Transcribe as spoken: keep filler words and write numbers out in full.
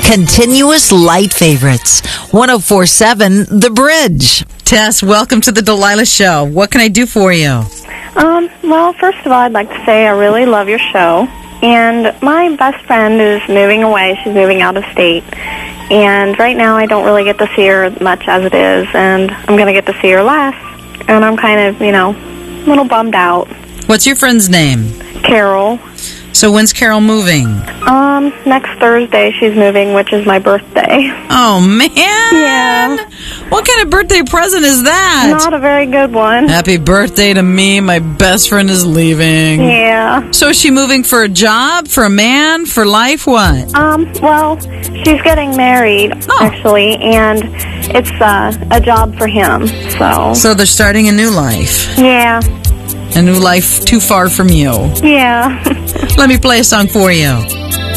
Continuous light favorites. one oh four point seven The Bridge. Tess, welcome to the Delilah Show. What can I do for you? Um, well, first of all, I'd like to say I really love your show. And my best friend is moving away. She's moving out of state. And right now I don't really get to see her much as it is. And I'm going to get to see her less. And I'm kind of, you know, a little bummed out. What's your friend's name? Carol. So when's Carol moving? Um, next Thursday she's moving, which is my birthday. Oh, man. Yeah. What kind of birthday present is that? Not a very good one. Happy birthday to me. My best friend is leaving. Yeah. So is she moving for a job, for a man, for life, what? Um, well, she's getting married, Oh. actually, and it's uh, a job for him, so. So they're starting a new life. Yeah. A new life too far from you. Yeah. Let me play a song for you.